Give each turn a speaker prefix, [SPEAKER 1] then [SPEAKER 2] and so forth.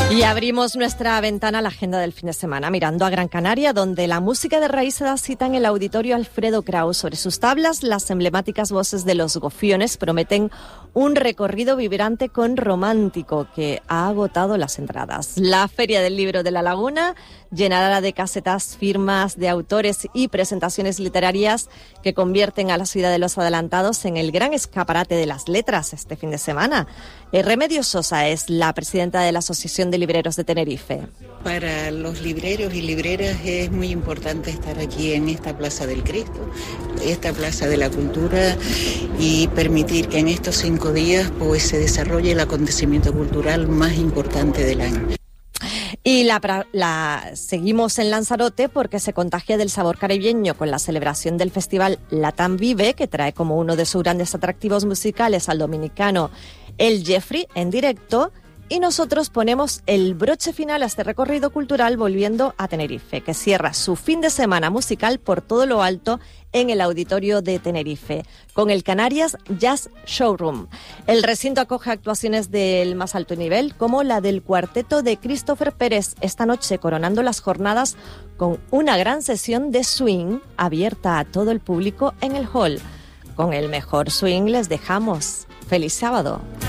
[SPEAKER 1] Y abrimos nuestra ventana a la agenda del fin de semana, mirando a Gran Canaria, donde la música de raíz se da cita en el Auditorio Alfredo Kraus. Sobre sus tablas, las emblemáticas voces de los Gofiones prometen un recorrido vibrante con Romántico, que ha agotado las entradas. La Feria del Libro de la Laguna llenará de casetas, firmas de autores y presentaciones literarias que convierten a la Ciudad de los Adelantados en el gran escaparate de las letras este fin de semana. Remedios Sosa es la presidenta de la Asociación de Libreros de Tenerife.
[SPEAKER 2] Para los libreros y libreras es muy importante estar aquí en esta Plaza del Cristo, esta Plaza de la Cultura, y permitir que en estos 5 días pues se desarrolle el acontecimiento cultural más importante del año.
[SPEAKER 1] Y seguimos en Lanzarote porque se contagia del sabor caribeño con la celebración del festival Latam Vive, que trae como uno de sus grandes atractivos musicales al dominicano El Jeffrey en directo. Y nosotros ponemos el broche final a este recorrido cultural volviendo a Tenerife, que cierra su fin de semana musical por todo lo alto en el Auditorio de Tenerife, con el Canarias Jazz Showroom. El recinto acoge actuaciones del más alto nivel, como la del cuarteto de Christopher Pérez, esta noche coronando las jornadas con una gran sesión de swing abierta a todo el público en el hall. Con el mejor swing les dejamos. ¡Feliz sábado!